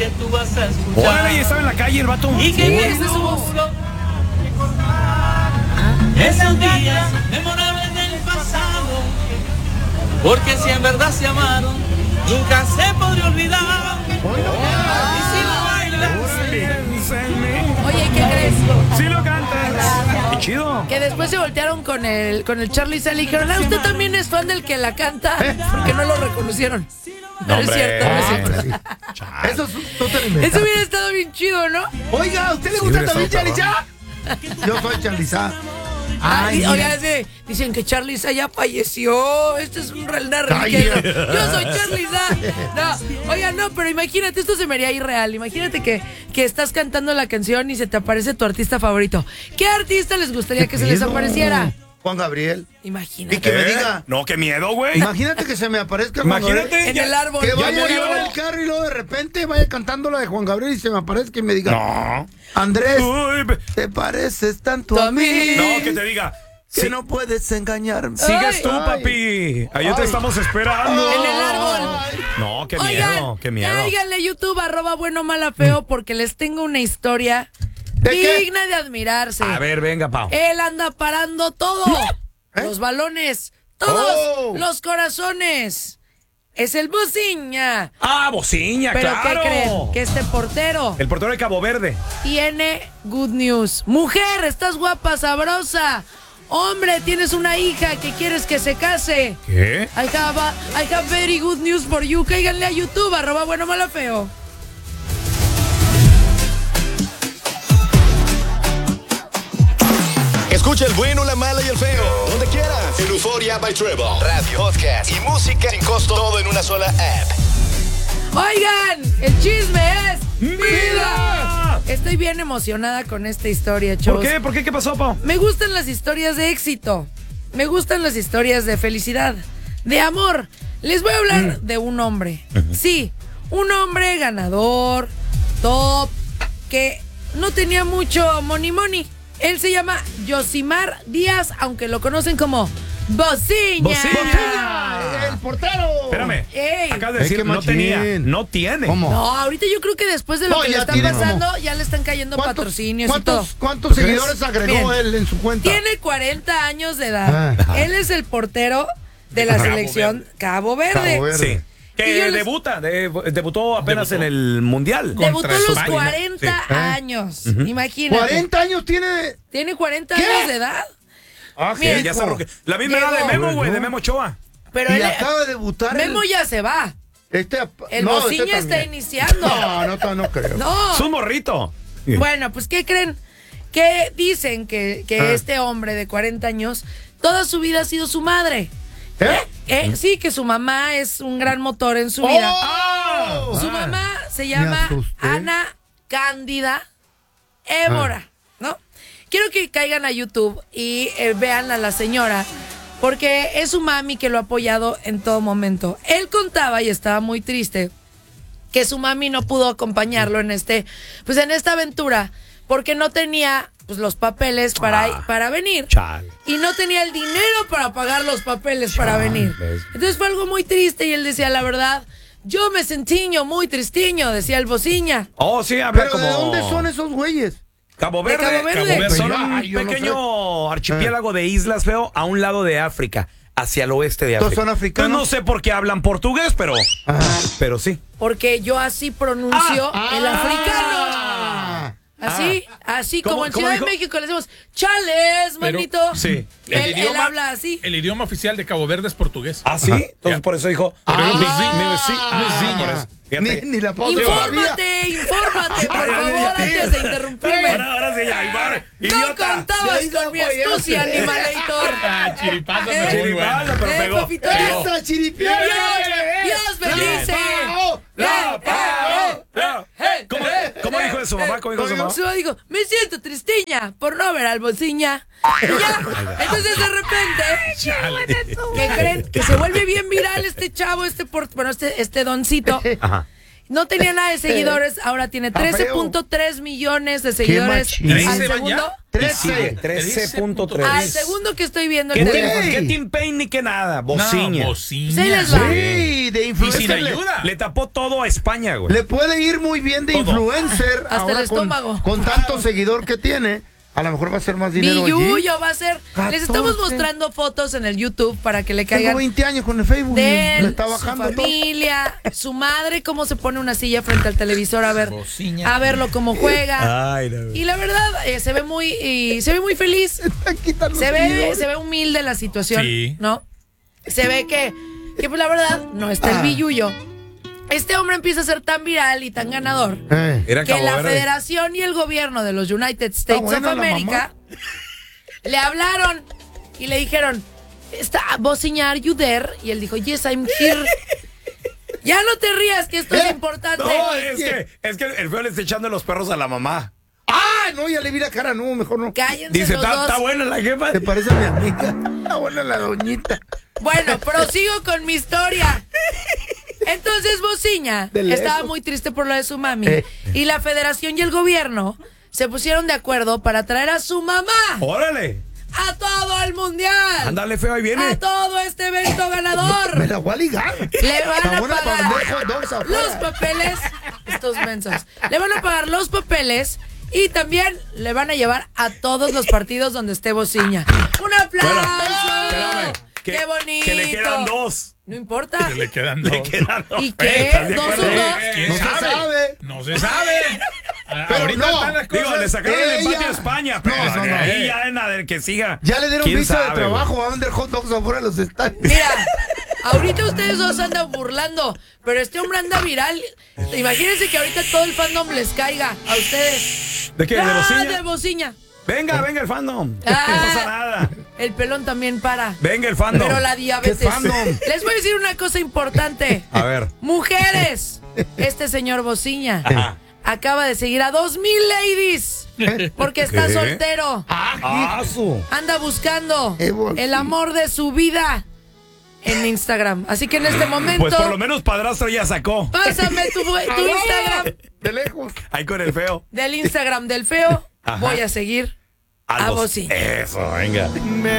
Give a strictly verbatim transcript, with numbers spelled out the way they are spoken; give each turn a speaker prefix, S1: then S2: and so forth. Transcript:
S1: que tú vas a escuchar.
S2: Órale, y estaba en la calle el vato.
S1: Y que bien seguro esos días memorables del pasado, porque si en verdad se amaron, nunca se podría olvidar. Y si lo bailas,
S3: Oye, ¿qué crees?
S2: Sí lo cantas. Qué chido.
S3: Que después se voltearon con el, con el Charlie Sale y dijeron, ah, usted también es fan del que la canta, porque no lo reconocieron. No, es cierto, no es cierto.
S4: Eso es- tú te lo inventas.
S3: Eso hubiera estado bien chido, ¿no?
S4: Oiga, ¿a usted le
S2: Sí,
S4: gusta
S2: hubiera
S4: también
S2: estado
S4: Charliza? Yo soy Charliza.
S3: Ah,
S4: Ay,
S3: di-
S4: mira.
S3: oiga, sí, dicen que Charlie Sa ya falleció. Este es un real narriquero. Yo soy Charlie Sa. No, oiga, no, pero imagínate, esto se me haría irreal. Imagínate que, que estás cantando la canción y se te aparece tu artista favorito. ¿Qué artista les gustaría que se les
S4: miedo.
S3: apareciera?
S4: Juan Gabriel.
S3: Imagínate.
S4: Y que me
S2: ¿Eh?
S4: diga.
S2: No, qué miedo, güey.
S4: Imagínate que se me aparezca Juan
S2: Imagínate.
S4: Gabriel.
S3: En
S2: ya-
S3: el árbol.
S4: Que
S3: Ya
S4: vaya
S3: murió.
S4: yo en el carro y luego de repente vaya cantando la de Juan Gabriel y se me aparezca y me diga,
S2: No.
S4: Andrés,
S2: Uy, pe-
S4: te pareces tanto
S3: Tú
S4: a
S3: a
S4: mí
S3: mí.
S2: no, que te diga.
S4: que
S2: Sí,
S4: no puedes engañarme.
S2: sigues tú,
S4: Ay.
S2: papi. Ahí te
S4: Ay.
S2: estamos esperando.
S3: En el árbol.
S2: No, qué
S3: Oigan,
S2: miedo, qué miedo.
S3: cáiganle a YouTube, arroba bueno, mala, feo, porque les tengo una historia
S4: ¿De qué?
S3: digna de admirarse.
S2: A ver, venga, Pau.
S3: Él anda parando todo.
S4: ¿Eh?
S3: Los balones, todos
S4: Oh.
S3: los corazones. Es el Bociña.
S2: Ah, bociña,
S3: Pero
S2: claro.
S3: ¿qué creen? Que este portero
S2: El portero de Cabo Verde.
S3: tiene good news. Mujer, estás guapa, sabrosa. Hombre, tienes una hija que quieres que se case.
S2: ¿Qué?
S3: I have, a- I have very good news for you. Cáiganle a YouTube, arroba bueno, mala, feo.
S5: Escucha el bueno, la mala y el feo. Donde quieras. En Euforia by Trevor. Radio, podcast y música sin costo. Todo en una sola app.
S3: Oigan, el chisme es
S2: ¡Vida!
S3: Estoy bien emocionada con esta historia,
S2: ¿Por
S3: chavos.
S2: qué? ¿Por qué? ¿Qué pasó, Pau?
S3: Me gustan las historias de éxito. Me gustan las historias de felicidad, de amor. Les voy a hablar de un hombre. Sí, un hombre ganador, top, que no tenía mucho money money. Él se llama Yosimar Díaz, aunque lo conocen como Bociña.
S2: Bociña.
S4: ¡El portero!
S2: Espérame.
S3: Ey.
S2: Acabas de
S4: Ey,
S2: decir
S4: qué
S2: no
S4: machín.
S2: tenía. No tiene.
S4: ¿Cómo?
S3: No, ahorita yo creo que después de lo
S4: No,
S3: que le
S4: ya
S3: están
S4: tiene
S3: pasando,
S4: como-
S3: ya le están cayendo
S4: ¿Cuántos,
S3: patrocinios y
S4: cuántos,
S3: todo.
S4: cuántos
S2: ¿Tú crees?
S4: seguidores agregó
S3: Bien.
S4: él en su cuenta?
S3: Tiene cuarenta años de edad.
S4: Ah.
S3: Él es el portero de la
S2: Cabo
S3: selección Cabo Verde.
S4: Cabo Verde.
S2: Sí. Que
S3: Y yo les-
S2: debuta, de- debutó apenas
S6: Debutó.
S2: en el Mundial.
S3: Debutó a los
S6: España.
S3: cuarenta
S4: Sí.
S3: años. Imagínate.
S4: ¿cuarenta años tiene?
S3: Tiene cuarenta
S4: ¿Qué?
S3: años de edad.
S4: Ah,
S2: Sí, ya está roque- La misma edad de
S3: Llegó.
S2: Memo, güey, de Memo Ochoa.
S3: Pero
S4: Y
S3: él,
S4: acaba de debutar.
S3: Memo
S4: el-
S3: ya se va.
S4: Este,
S3: El
S4: no,
S3: Bociña
S4: este
S3: está
S4: también.
S3: iniciando.
S4: No, no, no, no creo.
S3: No.
S2: Es un morrito.
S3: Bueno, pues ¿qué creen? Que dicen que, que
S4: Ah.
S3: este hombre de cuarenta años, toda su vida ha sido su madre.
S4: ¿Eh?
S3: Eh, sí, que su mamá es un gran motor en su vida.
S4: ¡Oh!
S3: Su
S4: Ah.
S3: mamá se llama
S4: asusté.
S3: Ana Cándida Évora, ¿no? Quiero que caigan a YouTube y eh, vean a la señora, porque es su mami que lo ha apoyado en todo momento. Él contaba, y estaba muy triste, que su mami no pudo acompañarlo en este, pues en esta aventura, porque no tenía pues los papeles para,
S2: Ah.
S3: para venir.
S2: Chale.
S3: Y no tenía el dinero para pagar los papeles para venir. Entonces fue algo muy triste y él decía, la verdad, yo me sentiño muy tristiño, decía el Bociña.
S2: Oh, sí, habla
S4: ¿Pero
S2: como...
S4: de dónde son esos güeyes?
S2: Cabo
S3: De
S2: Verde.
S3: Cabo Verde.
S6: Cabo Verde.
S2: Son
S4: Ay,
S2: un
S4: yo no
S2: pequeño archipiélago de islas, feo, a un lado de África, hacia el oeste de
S4: ¿Todos
S2: África.
S4: son africanos?
S2: Pues no sé por qué hablan portugués, pero...
S4: Ah.
S2: Pero sí.
S3: Porque yo así pronuncio el africano.
S4: Ah.
S3: Así, así
S2: ¿Cómo-
S3: como en
S2: cómo
S3: Ciudad
S2: dijo?
S3: de México le decimos, chales,
S6: Pero-
S3: manito.
S2: Sí.
S3: Él, él habla así.
S6: El idioma oficial de Cabo Verde es portugués.
S2: ¿Ah, sí? Entonces
S6: Ya.
S2: por eso dijo...
S6: Pero
S2: Ah,
S6: mi-
S2: mi-
S6: mi-
S2: sí,
S6: mi-
S2: por eso. Fíjate.
S4: Ni, ni la pausa todavía.
S3: Infórmate, infórmate, por favor, antes de interrumpirme.
S2: Ahora, ahora sí, ya, igual.
S3: No
S2: Idiota.
S3: contabas
S4: Sí,
S3: con mi
S4: no, pues,
S3: astucia,
S4: ya sé.
S3: animalator.
S6: Ah, chiripazo,
S3: Eh,
S6: muy bueno.
S2: Chiripazo, pero
S3: Eh,
S2: pegó.
S3: papito,
S2: Pegó.
S4: ¡Esa chiripiana!
S3: Dios, Dios bendice.
S4: ¡La
S3: ¡La pao!
S2: Ya.
S3: Hey,
S2: ¿Cómo,
S3: hey,
S2: cómo
S3: hey,
S2: dijo de su mamá? ¿Cómo dijo de su
S3: hey.
S2: mamá?
S3: Su mamá dijo, me siento tristiña por no ver al Bociña. Y ya, entonces de repente, ¿qué creen? Que se vuelve bien viral este chavo, este por, bueno, este, este doncito.
S2: Ajá.
S3: No tenía nada de seguidores, ahora tiene
S4: Está
S3: trece
S4: feo.
S3: punto tres millones de seguidores
S4: machín.
S3: al
S6: ¿Ahí se van
S3: segundo.
S6: ya?
S4: trece.
S2: trece punto tres.
S3: Al segundo que estoy viendo
S2: ¿Qué
S3: el
S2: team,
S3: teléfono.
S2: ¿Qué team Pain ni qué nada? Bociña.
S6: No, bociña.
S3: Se les va.
S4: Sí, de
S6: Y sin
S4: influencer. Le,
S6: ayuda.
S2: Le tapó todo a España, güey.
S4: le puede ir muy bien de
S6: Todo.
S4: influencer.
S3: Hasta
S4: ahora
S3: el
S4: con-
S3: estómago.
S4: Con, tanto seguidor que tiene. A lo mejor va a ser más dinero allí.
S3: Billuyo va a ser. Les estamos
S4: catorce.
S3: mostrando fotos en el YouTube para que le
S4: Tengo
S3: caigan
S4: veinte años con el Facebook.
S3: de
S4: Le
S3: él,
S4: está
S3: su
S4: bajando todo.
S3: familia, su madre, cómo se pone una silla frente al televisor a ver,
S6: Bociña.
S3: a verlo cómo juega.
S2: Ay, no.
S3: Y la verdad, eh, se ve muy, y se ve muy feliz.
S4: Están quitando
S3: Se ve,
S4: seguidores.
S3: se ve humilde la situación,
S6: Sí.
S3: ¿no? Se ve que, que pues la verdad, no está el
S4: Ah.
S3: billuyo. Este hombre empieza a ser tan viral y tan ganador
S4: Eh.
S2: Era
S3: que
S2: Cabo
S3: la
S2: Verde.
S3: Federación y el gobierno de los United States
S4: buena
S3: of
S4: la
S3: America le hablaron y le dijeron, está Bociña, are you there? Y él dijo, yes, I'm here. Ya no te rías, que esto es importante.
S2: No, es que, es que el feo le está echando los perros a la mamá.
S4: ¡Ah! No, ya le vi la cara. No, mejor no.
S3: Cállense
S2: Dice,
S3: los
S2: está
S3: dos.
S2: está buena la jefa.
S4: Te parece a mi amiga. Está buena la doñita.
S3: Bueno, prosigo con mi historia. Entonces Bociña
S4: De lejos.
S3: estaba muy triste por lo de su mami.
S4: Eh.
S3: Y la federación y el gobierno se pusieron de acuerdo para traer a su mamá
S2: Órale.
S3: a todo el mundial.
S2: Ándale, feo, ahí
S3: A
S2: viene.
S3: todo este evento
S4: Me
S3: ganador.
S4: la voy a ligar.
S3: Le van
S4: Está
S3: a
S4: buena para
S3: pagar
S4: vender hot dogs afuera.
S3: los papeles. Estos mensos. Le van a pagar los papeles. Y también le van a llevar a todos los partidos donde esté Bociña. ¡Un aplauso!
S2: Espérame, que-
S3: ¡Qué bonito!
S2: Que le quedan dos.
S3: No importa.
S6: Le quedan dos.
S2: Le quedan dos.
S3: ¿Y qué?
S2: ¿Estás de
S3: ¿Dos
S2: acuerdo?
S3: o dos?
S6: ¿Quién
S4: No se
S6: sabe?
S4: sabe.
S6: No se sabe. A-
S4: Pero
S6: Ahorita
S4: no.
S6: están las cosas.
S2: Digo, le sacaron el empate
S4: Ella-
S2: a España,
S4: No,
S2: pero
S4: no, no.
S2: ahí ya en la del que siga.
S4: Ya le dieron
S2: ¿Quién
S4: visa de
S2: sabe,
S4: trabajo. Va a vender hot dogs afuera de los estadios.
S3: Mira, ahorita ustedes dos andan burlando, pero este hombre anda viral. Imagínense que ahorita todo el fandom les caiga a ustedes.
S2: ¿De qué? ¿De
S3: ¡Ah,
S2: Bociña?
S3: de Bociña!
S2: Venga, venga el fandom.
S3: Ah.
S2: No pasa nada.
S3: El pelón también para.
S2: Venga el fandom.
S3: Pero la diabetes.
S4: ¿Qué fandom?
S3: Les voy a decir una cosa importante.
S2: A ver.
S3: Mujeres, este señor Bociña
S2: Ajá.
S3: acaba de seguir a dos mil ladies porque está
S2: ¿Qué?
S3: soltero.
S2: Ah, su.
S3: Anda buscando
S4: Eh, Bociña.
S3: el amor de su vida en Instagram. Así que en este momento,
S2: Pues por lo menos padrastro ya sacó.
S3: pásame tu, tu Instagram.
S4: De lejos.
S2: Ahí con el feo.
S3: Del Instagram del feo,
S2: Ajá.
S3: voy a seguir a
S2: Algo-
S3: Bociña.
S2: Eso, venga.